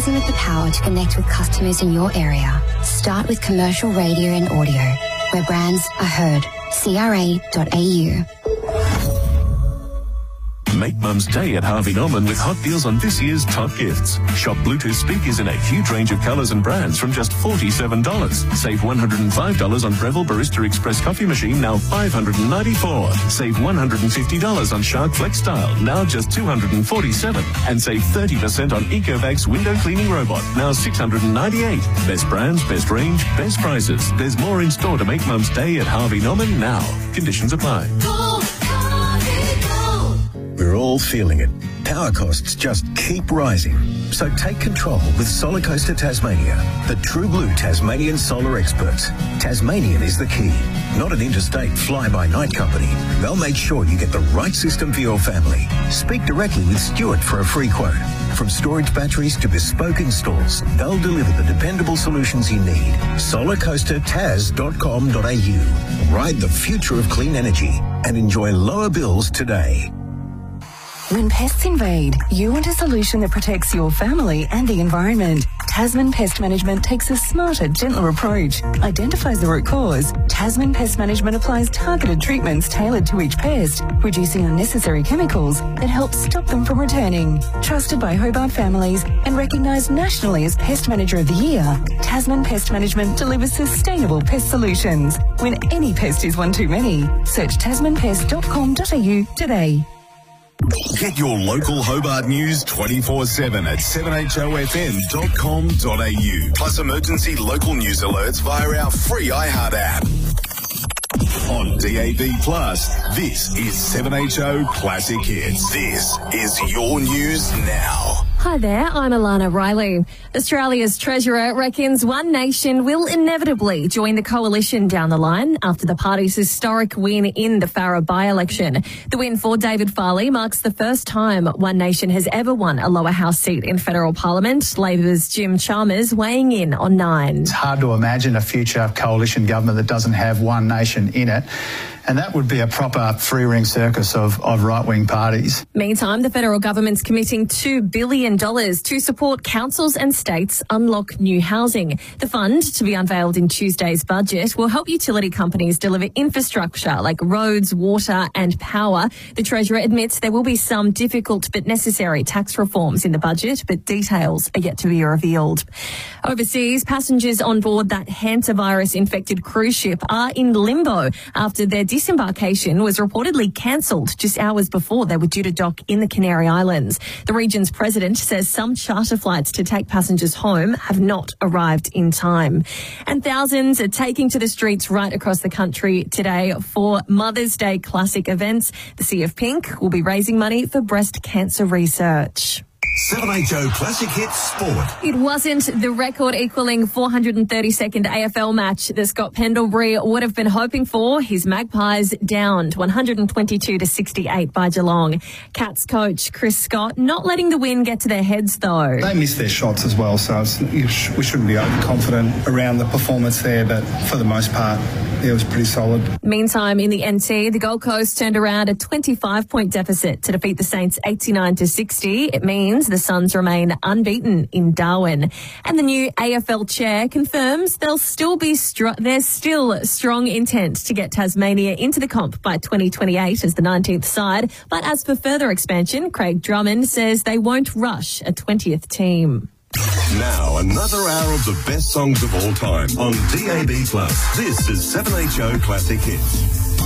Tasman with the power to connect with customers in your area. Start with commercial radio and audio, where brands are heard. CRA.au. Make Mum's Day at Harvey Norman with hot deals on this year's top gifts. Shop Bluetooth speakers in a huge range of colours and brands from just $47. Save $105 on Breville Barista Express coffee machine, now $594. Save $150 on Shark Flex Style, now just $247. And save 30% on Ecovacs window cleaning robot, now $698. Best brands, best range, best prices. There's more in store to make Mum's Day at Harvey Norman now. Conditions apply. We're all feeling it. Power costs just keep rising. So take control with Solar Coaster Tasmania, the true blue Tasmanian solar experts. Tasmanian is the key, not an interstate fly-by-night company. They'll make sure you get the right system for your family. Speak directly with Stuart for a free quote. From storage batteries to bespoke installs, they'll deliver the dependable solutions you need. solarcoastertas.com.au. Ride the future of clean energy and enjoy lower bills today. When pests invade, you want a solution that protects your family and the environment. Tasman Pest Management takes a smarter, gentler approach, identifies the root cause. Tasman Pest Management applies targeted treatments tailored to each pest, reducing unnecessary chemicals that help stop them from returning. Trusted by Hobart families and recognised nationally as Pest Manager of the Year, Tasman Pest Management delivers sustainable pest solutions. When any pest is one too many, search tasmanpest.com.au today. Get your local Hobart news 24/7 at 7hofm.com.au. Plus emergency local news alerts via our free iHeart app. On DAB+, this is 7HO Classic Hits. This is your news now. Hi there, I'm Alana Riley. Australia's Treasurer reckons One Nation will inevitably join the coalition down the line after the party's historic win in the Farrer by-election. The win for David Farley marks the first time One Nation has ever won a lower house seat in federal parliament. Labor's Jim Chalmers weighing in on 9. It's hard to imagine a future coalition government that doesn't have One Nation in it. And that would be a proper three-ring circus of right-wing parties. Meantime, the federal government's committing $2 billion to support councils and states unlock new housing. The fund, to be unveiled in Tuesday's budget, will help utility companies deliver infrastructure like roads, water and power. The Treasurer admits there will be some difficult but necessary tax reforms in the budget, but details are yet to be revealed. Overseas, passengers on board that hantavirus-infected cruise ship are in limbo after their disembarkation was reportedly cancelled just hours before they were due to dock in the Canary Islands. The region's president says some charter flights to take passengers home have not arrived in time. And thousands are taking to the streets right across the country today for Mother's Day classic events. The Sea of Pink will be raising money for breast cancer research. 7HO Classic Hits Sport. It wasn't the record-equalling 432nd AFL match that Scott Pendlebury would have been hoping for. His Magpies downed 122-68 by Geelong. Cats coach Chris Scott not letting the win get to their heads, though. They missed their shots as well, so we shouldn't be overconfident around the performance there, but for the most part, it was pretty solid. Meantime, in the NT, the Gold Coast turned around a 25-point deficit to defeat the Saints 89-60. It means the Suns remain unbeaten in Darwin. And the new AFL chair confirms there's still strong intent to get Tasmania into the comp by 2028 as the 19th side. But as for further expansion, Craig Drummond says they won't rush a 20th team. Now, another hour of the best songs of all time on DAB+. This is 7HO Classic Hits.